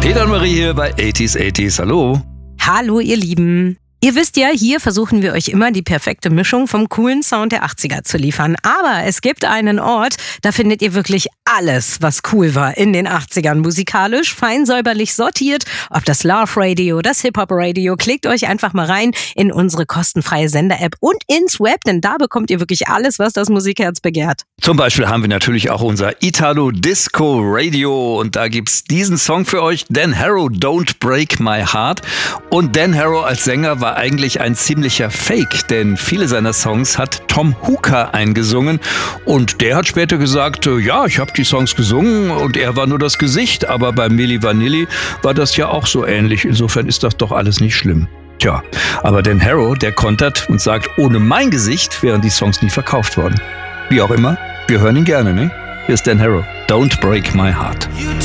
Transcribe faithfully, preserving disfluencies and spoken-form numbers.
Peter und Marie hier bei achtziger achtziger. Hallo. Hallo ihr Lieben. Ihr wisst ja, hier versuchen wir euch immer die perfekte Mischung vom coolen Sound der achtziger zu liefern. Aber es gibt einen Ort, da findet ihr wirklich alles, was cool war in den achtzigern. Musikalisch, fein säuberlich sortiert. Ob das Love Radio, das Hip-Hop Radio. Klickt euch einfach mal rein in unsere kostenfreie Sender-App und ins Web, denn da bekommt ihr wirklich alles, was das Musikherz begehrt. Zum Beispiel haben wir natürlich auch unser Italo Disco Radio und da gibt's diesen Song für euch, Dan Harrow, Don't Break My Heart. Und Dan Harrow als Sänger war eigentlich ein ziemlicher Fake, denn viele seiner Songs hat Tom Hooker eingesungen und der hat später gesagt, ja, ich habe die Songs gesungen und er war nur das Gesicht, aber bei Milli Vanilli war das ja auch so ähnlich, insofern ist das doch alles nicht schlimm. Tja, aber Dan Harrow, der kontert und sagt, ohne mein Gesicht wären die Songs nie verkauft worden. Wie auch immer, wir hören ihn gerne, ne? Hier ist Dan Harrow, Don't Break My Heart.